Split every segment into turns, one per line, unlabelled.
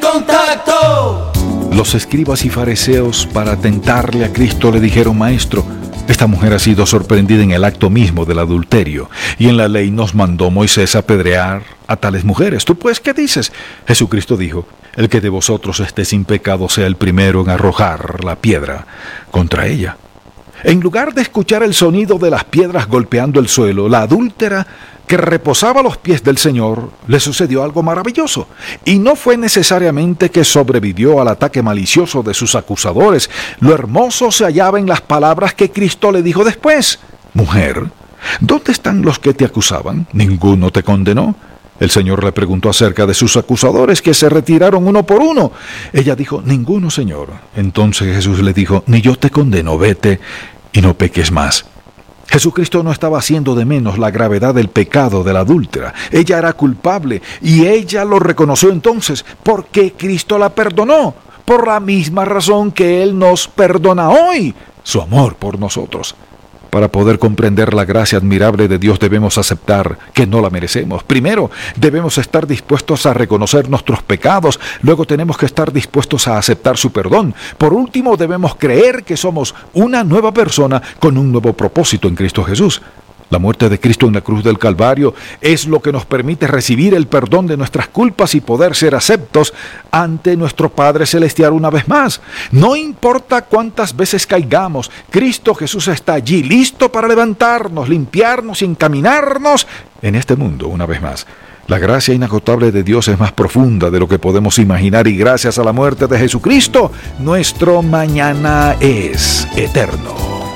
contacto.
Los escribas y fariseos, para tentarle a Cristo, le dijeron: Maestro, esta mujer ha sido sorprendida en el acto mismo del adulterio, y en la ley nos mandó Moisés apedrear a tales mujeres. ¿Tú pues qué dices? Jesucristo dijo: El que de vosotros esté sin pecado sea el primero en arrojar la piedra contra ella. En lugar de escuchar el sonido de las piedras golpeando el suelo, la adúltera, que reposaba a los pies del Señor, le sucedió algo maravilloso. Y no fue necesariamente que sobrevivió al ataque malicioso de sus acusadores. Lo hermoso se hallaba en las palabras que Cristo le dijo después: Mujer, ¿dónde están los que te acusaban? ¿Ninguno te condenó? El Señor le preguntó acerca de sus acusadores, que se retiraron uno por uno. Ella dijo: Ninguno, Señor. Entonces Jesús le dijo: Ni yo te condeno, vete y no peques más. Jesucristo no estaba haciendo de menos la gravedad del pecado de la adúltera. Ella era culpable y ella lo reconoció entonces, porque Cristo la perdonó, por la misma razón que Él nos perdona hoy, su amor por nosotros. Para poder comprender la gracia admirable de Dios debemos aceptar que no la merecemos. Primero, debemos estar dispuestos a reconocer nuestros pecados. Luego tenemos que estar dispuestos a aceptar su perdón. Por último, debemos creer que somos una nueva persona con un nuevo propósito en Cristo Jesús. La muerte de Cristo en la cruz del Calvario es lo que nos permite recibir el perdón de nuestras culpas y poder ser aceptos ante nuestro Padre Celestial una vez más. No importa cuántas veces caigamos, Cristo Jesús está allí, listo para levantarnos, limpiarnos y encaminarnos en este mundo una vez más. La gracia inagotable de Dios es más profunda de lo que podemos imaginar, y gracias a la muerte de Jesucristo, nuestro mañana es eterno.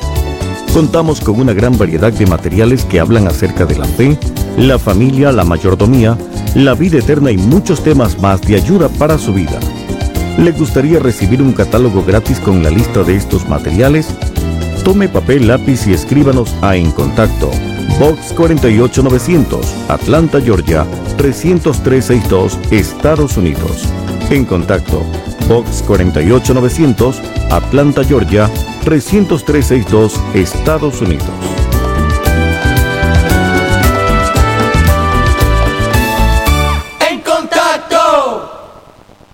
Contamos con una gran variedad de materiales que hablan acerca de la fe, la familia, la mayordomía, la vida eterna y muchos temas más de ayuda para su vida. ¿Le gustaría recibir un catálogo gratis con la lista de estos materiales? Tome papel, lápiz y escríbanos a En Contacto, Box 48900, Atlanta, Georgia 30362, Estados Unidos. En Contacto, Box 48900, Atlanta, Georgia 30362, Estados Unidos.